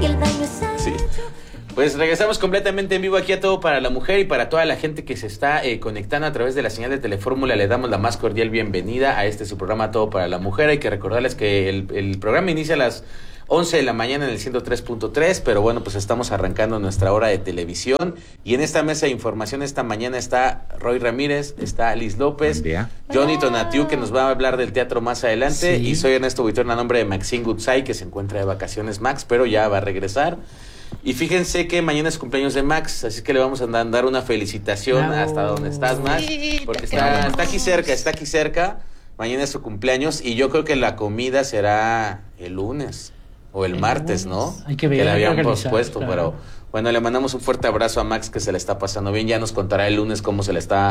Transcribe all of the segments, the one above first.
Sí. Pues regresamos completamente en vivo aquí a Todo para la Mujer, y para toda la gente que se está conectando a través de la señal de Telefórmula, le damos la más cordial bienvenida a su programa Todo para la Mujer. Hay que recordarles que el programa inicia a las 11 de la mañana en el 103.3, pero bueno, pues estamos arrancando nuestra hora de televisión, y en esta mesa de información esta mañana está Roy Ramírez, está Liz López, Johnny Tonatiu, que nos va a hablar del teatro más adelante, sí. Y soy Ernesto Buitrón a nombre de Maxine Goodside, que se encuentra de vacaciones Max, pero ya va a regresar. Y fíjense que mañana es cumpleaños de Max, así que le vamos a dar una felicitación hasta donde estás, Max, porque está aquí cerca. Mañana es su cumpleaños, y yo creo que la comida será el lunes o el martes, ¿no? Hay que ver, que la habían pospuesto, claro. Pero bueno, le mandamos un fuerte abrazo a Max, que se la está pasando bien. Ya nos contará el lunes cómo se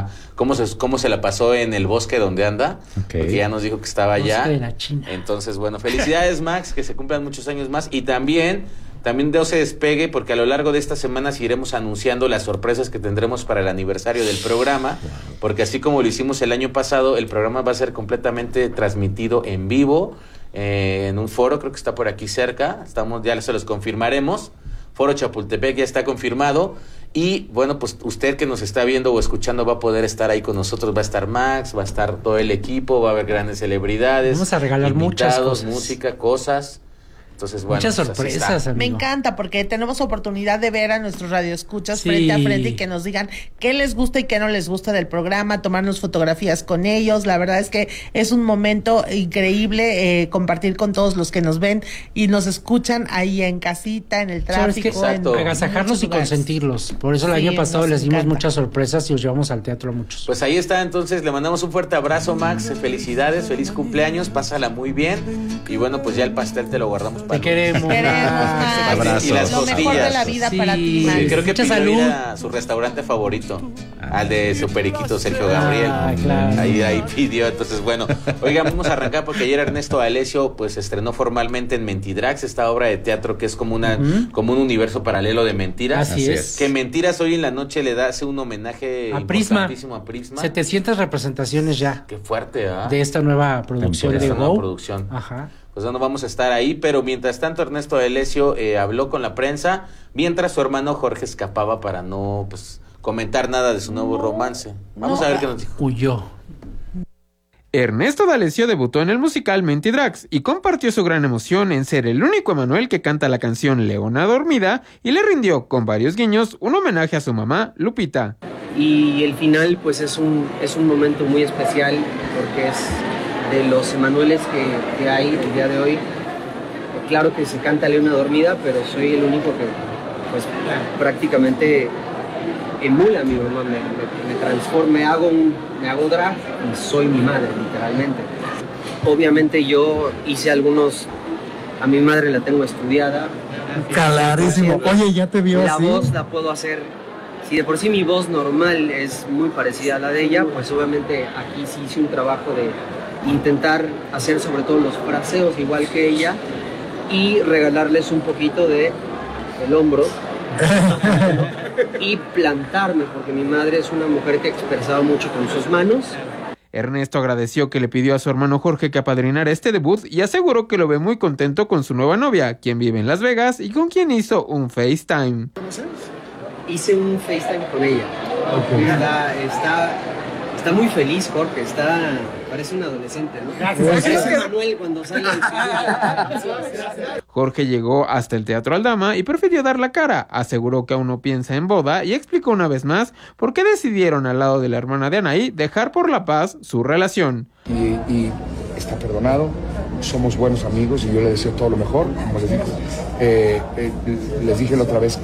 la pasó en el bosque donde anda, porque ya nos dijo que estaba allá. De la China. Entonces, bueno, felicidades, Max, que se cumplan muchos años más, y también no se despegue, porque a lo largo de estas semanas iremos anunciando las sorpresas que tendremos para el aniversario del programa, porque así como lo hicimos el año pasado, el programa va a ser completamente transmitido en vivo, en un foro, creo que está por aquí cerca, ya se los confirmaremos. Foro Chapultepec ya está confirmado, y bueno, pues usted que nos está viendo o escuchando va a poder estar ahí con nosotros. Va a estar Max, va a estar todo el equipo, va a haber grandes celebridades, vamos a regalar muchas cosas, música, cosas. Entonces, bueno, muchas sorpresas, amigo. Me encanta, porque tenemos oportunidad de ver a nuestros radioescuchas frente a frente, y que nos digan qué les gusta y qué no les gusta del programa, tomarnos fotografías con ellos. La verdad es que es un momento increíble compartir con todos los que nos ven y nos escuchan ahí en casita, en el tráfico, agasajarlos y consentirlos. Por eso el año pasado les dimos muchas sorpresas y os llevamos al teatro a muchos. Pues ahí está, entonces le mandamos un fuerte abrazo, Max, felicidades, feliz cumpleaños, pásala muy bien, y bueno, pues ya el pastel te lo guardamos. Te queremos, Max. Y las lo mejor de la vida para ti, Max. Creo que pidió ir a su restaurante favorito, al de su periquito Sergio Gabriel. Claro. Ahí pidió. Entonces, bueno, oigan, vamos a arrancar, porque ayer Ernesto Alessio pues estrenó formalmente en Mentidrags, esta obra de teatro que es como como un universo paralelo de mentiras. Así es. Que Mentiras hoy en la noche hace un homenaje importantísimo a Prisma. 700 representaciones ya. Qué fuerte, ¿ah? De esta nueva producción de Go. Ajá. Pues no vamos a estar ahí, pero mientras tanto Ernesto Alessio habló con la prensa, mientras su hermano Jorge escapaba para no comentar nada de su nuevo romance. Vamos a ver qué nos dijo. Huyó. Ernesto D'Alessio debutó en el musical Mentidrags y compartió su gran emoción en ser el único Emanuel que canta la canción Leona Dormida, y le rindió, con varios guiños, un homenaje a su mamá, Lupita. Y el final pues es un momento muy especial, porque es de los Emanueles que hay el día de hoy. Claro que se canta Leona Dormida, pero soy el único que pues prácticamente emula a mi mamá, me transformo, me hago drag y soy mi madre, literalmente. Obviamente yo hice a mi madre la tengo estudiada. Clarísimo. Oye, ya te vio la así. La voz la puedo hacer. Si de por sí mi voz normal es muy parecida a la de ella, pues obviamente aquí sí hice un trabajo de intentar hacer sobre todo los fraseos igual que ella, y regalarles un poquito de el hombro y plantarme, porque mi madre es una mujer que expresaba mucho con sus manos. Ernesto agradeció que le pidió a su hermano Jorge que apadrinara este debut, y aseguró que lo ve muy contento con su nueva novia, quien vive en Las Vegas y con quien hizo un FaceTime. Hice un FaceTime con ella. Está muy feliz, Jorge, parece un adolescente, ¿no? Parece Manuel cuando sale del Jorge llegó hasta el Teatro Aldama y prefirió dar la cara. Aseguró que aún no piensa en boda, y explicó una vez más por qué decidieron, al lado de la hermana de Anaí, dejar por la paz su relación. Y está perdonado, somos buenos amigos, y yo le deseo todo lo mejor, como les digo. Les dije la otra vez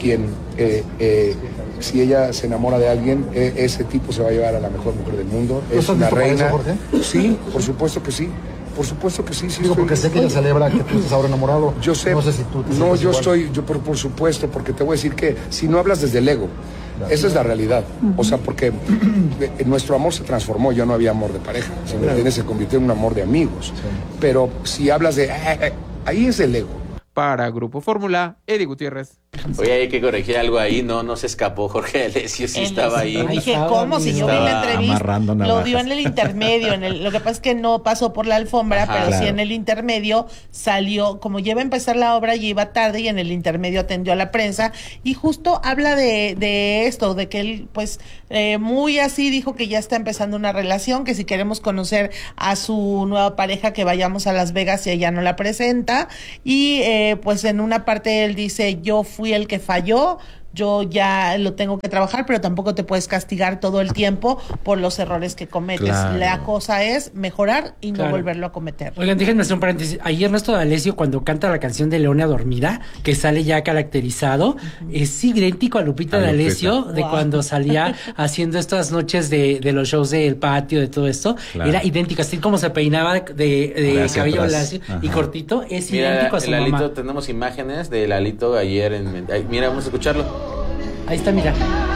si ella se enamora de alguien, ese tipo se va a llevar a la mejor mujer del mundo. Es una reina. Eso, Jorge? Sí, por supuesto que sí. Por supuesto que sí. Digo, porque sé que ella celebra que tú estás ahora enamorado. Yo sé. No sé si tú por supuesto, porque te voy a decir que si no hablas desde el ego, esa es la realidad. O sea, porque nuestro amor se transformó, ya no había amor de pareja, se convirtió en un amor de amigos. Sí. Pero si hablas de ahí es el ego. Para Grupo Fórmula, Eddie Gutiérrez. Oye, hay que corregir algo ahí, no se escapó Jorge D'Alessio, sí estaba ahí. Dije, ¿cómo? Si yo vi la entrevista, lo dio en el intermedio, lo que pasa es que no pasó por la alfombra, pero sí en el intermedio salió, como ya iba a empezar la obra, ya iba tarde y en el intermedio atendió a la prensa y justo habla de esto, de que él pues muy así dijo que ya está empezando una relación, que si queremos conocer a su nueva pareja que vayamos a Las Vegas y ella no la presenta y pues en una parte él dice, yo fui el que falló, yo ya lo tengo que trabajar, pero tampoco te puedes castigar todo el tiempo por los errores que cometes. Claro. La cosa es mejorar y no volverlo a cometer. Oigan, déjenme hacer un paréntesis. Ahí Ernesto D'Alessio, cuando canta la canción de Leona Dormida, que sale ya caracterizado, es idéntico a Lupita D'Alessio, de cuando salía haciendo estas noches de los shows del patio, de todo esto. Claro. Era idéntico, así como se peinaba de cabello lacio y cortito, es idéntico a su mamá. Tenemos imágenes de Lalito ayer mira, vamos a escucharlo. Ahí está, mira.